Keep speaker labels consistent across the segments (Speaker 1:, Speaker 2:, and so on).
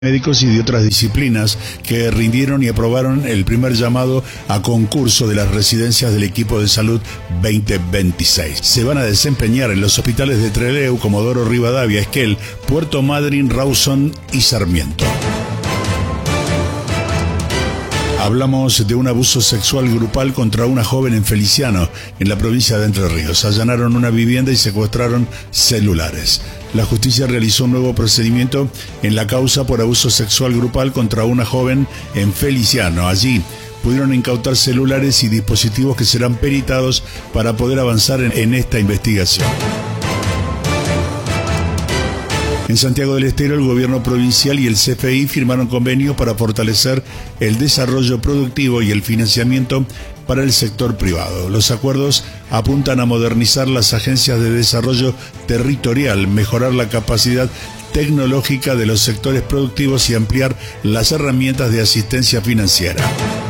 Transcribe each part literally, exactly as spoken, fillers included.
Speaker 1: médicos y de otras disciplinas que rindieron y aprobaron el primer llamado a concurso de las residencias del equipo de salud veinte veintiséis. Se van a desempeñar en los hospitales de Trelew, Comodoro Rivadavia, Esquel, Puerto Madryn, Rawson y Sarmiento. Hablamos de un abuso sexual grupal contra una joven en Feliciano, en la provincia de Entre Ríos. Allanaron una vivienda y secuestraron celulares. La justicia realizó un nuevo procedimiento en la causa por abuso sexual grupal contra una joven en Feliciano. Allí pudieron incautar celulares y dispositivos que serán peritados para poder avanzar en, en esta investigación. En Santiago del Estero, el gobierno provincial y el C F I firmaron convenios para fortalecer el desarrollo productivo y el financiamiento para el sector privado. Los acuerdos apuntan a modernizar las agencias de desarrollo territorial, mejorar la capacidad tecnológica de los sectores productivos y ampliar las herramientas de asistencia financiera.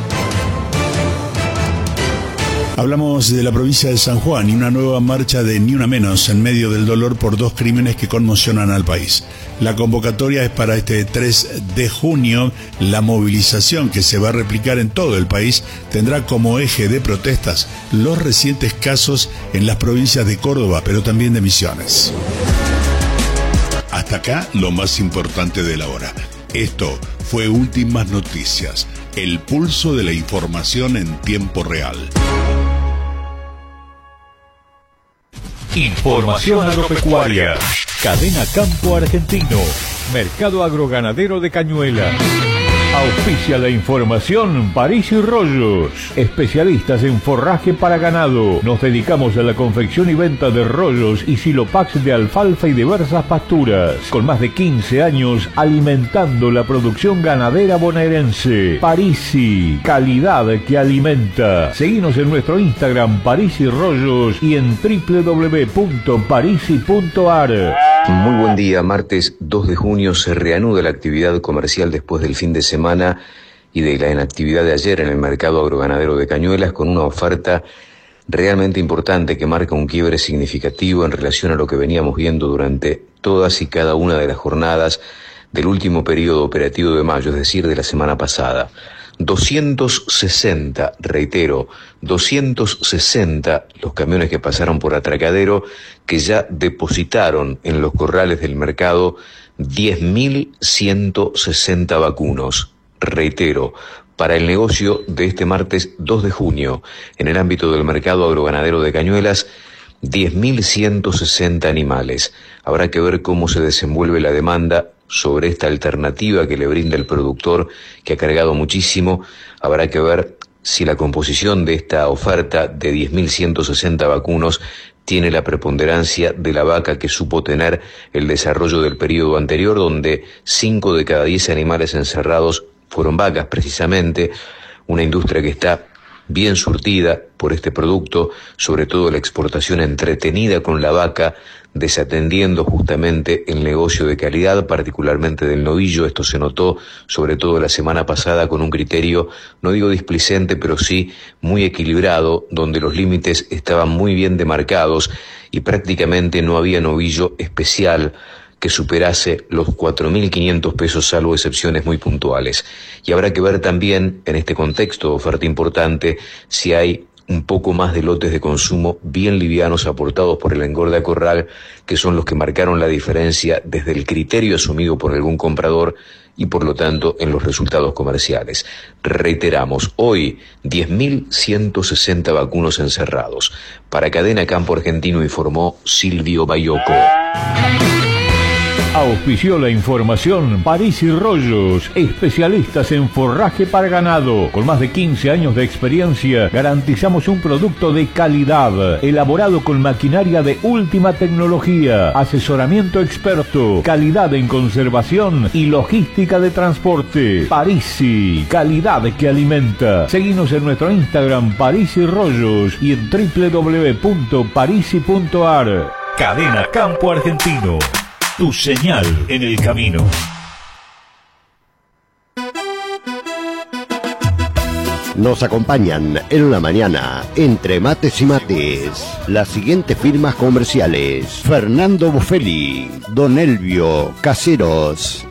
Speaker 1: Hablamos de la provincia de San Juan y una nueva marcha de Ni Una Menos en medio del dolor por dos crímenes que conmocionan al país. La convocatoria es para este tres de junio. La movilización, que se va a replicar en todo el país, tendrá como eje de protestas los recientes casos en las provincias de Córdoba, pero también de Misiones. Hasta acá lo más importante de la hora. Esto fue Últimas Noticias, el pulso de la información en tiempo real.
Speaker 2: Información agropecuaria. Cadena Campo Argentino. Mercado agroganadero de Cañuelas. Auspicia la información París y Rollos. Especialistas en forraje para ganado. Nos dedicamos a la confección y venta de rollos y silopax de alfalfa y diversas pasturas. Con más de quince años alimentando la producción ganadera bonaerense. Parisi, calidad que alimenta. Seguinos en nuestro Instagram París y Rollos y en doble u doble u doble u punto parisi punto a r.
Speaker 3: Muy buen día, martes dos de junio se reanuda la actividad comercial después del fin de semana y de la inactividad de ayer en el mercado agroganadero de Cañuelas, con una oferta realmente importante que marca un quiebre significativo en relación a lo que veníamos viendo durante todas y cada una de las jornadas del último periodo operativo de mayo, es decir, de la semana pasada. doscientos sesenta, reitero, doscientos sesenta los camiones que pasaron por atracadero, que ya depositaron en los corrales del mercado diez mil ciento sesenta vacunos. Reitero, para el negocio de este martes dos de junio, en el ámbito del mercado agroganadero de Cañuelas, diez mil ciento sesenta animales. Habrá que ver cómo se desenvuelve la demanda sobre esta alternativa que le brinda el productor, que ha cargado muchísimo. Habrá que ver si la composición de esta oferta de diez mil ciento sesenta vacunos tiene la preponderancia de la vaca que supo tener el desarrollo del periodo anterior, donde cinco de cada diez animales encerrados fueron vacas precisamente. Una industria que está bien surtida por este producto, sobre todo la exportación entretenida con la vaca, desatendiendo justamente el negocio de calidad, particularmente del novillo. Esto se notó sobre todo la semana pasada con un criterio, no digo displicente, pero sí muy equilibrado, donde los límites estaban muy bien demarcados y prácticamente no había novillo especial que superase los cuatro mil quinientos pesos, salvo excepciones muy puntuales. Y habrá que ver también, en este contexto de oferta importante, si hay un poco más de lotes de consumo bien livianos aportados por el engorde a corral, que son los que marcaron la diferencia desde el criterio asumido por algún comprador y por lo tanto en los resultados comerciales. Reiteramos, hoy diez mil ciento sesenta vacunos encerrados. Para Cadena Campo Argentino informó Silvio Bayoco.
Speaker 2: Auspició la información París y Rollos, especialistas en forraje para ganado. Con más de quince años de experiencia, garantizamos un producto de calidad, elaborado con maquinaria de última tecnología, asesoramiento experto, calidad en conservación y logística de transporte. Parisi, calidad que alimenta. Seguinos en nuestro Instagram París y Rollos y en doble u doble u doble u punto parisi punto a r. Cadena Campo Argentino. Tu señal en el camino.
Speaker 4: Nos acompañan en la mañana, entre mates y mates, las siguientes firmas comerciales: Fernando Buffelli, Don Elvio Caseros,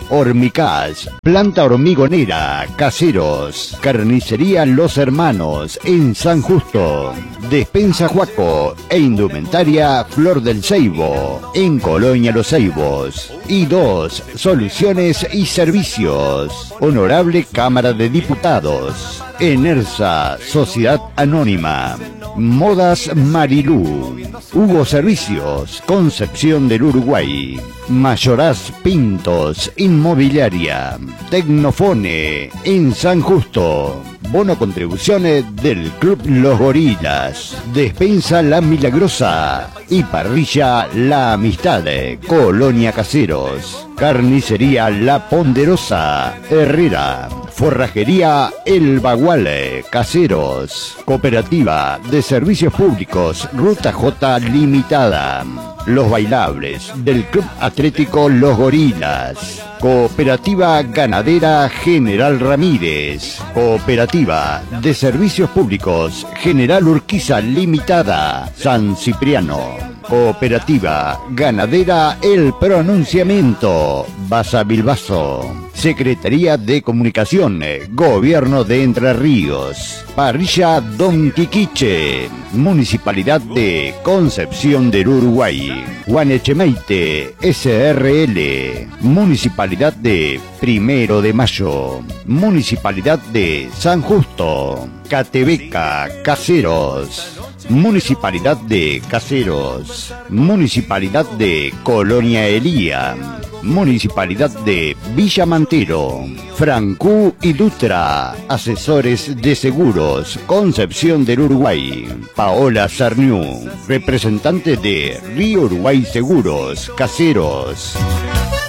Speaker 4: Hormicás, planta hormigonera, Caseros, carnicería Los Hermanos en San Justo, despensa Juaco e indumentaria Flor del Ceibo en Colonia Los Ceibos. Y dos, soluciones y servicios. Honorable Cámara de Diputados. Enersa, Sociedad Anónima. Modas Marilú. Hugo Servicios, Concepción del Uruguay. Mayoraz Pintos, Inmobiliaria. Tecnofone, en San Justo. Bono contribuciones del Club Los Gorilas. Despensa La Milagrosa. Y parrilla La Amistad, Colonia Caseros. Carnicería La Ponderosa, Herrera. Forrajería El Baguale, Caseros. Cooperativa de Servicios Públicos, Ruta J Limitada. Los bailables del Club Atlético Los Gorilas. Cooperativa Ganadera General Ramírez. Cooperativa de Servicios Públicos General Urquiza Limitada, San Cipriano. Cooperativa Ganadera El Pronunciamiento, Baza Bilbaso. Secretaría de Comunicación, Gobierno de Entre Ríos. Parrilla Don Quiquiche, Municipalidad de Concepción del Uruguay. Guanechemeite, S R L, Municipalidad de Primero de Mayo. Municipalidad de San Justo. Catebeca, Caseros. Municipalidad de Caseros. Municipalidad de Colonia Elía. Municipalidad de Villa Mantero. Francú y Dutra, asesores de seguros, Concepción del Uruguay. Paola Sarniú, representante de Río Uruguay Seguros, Caseros.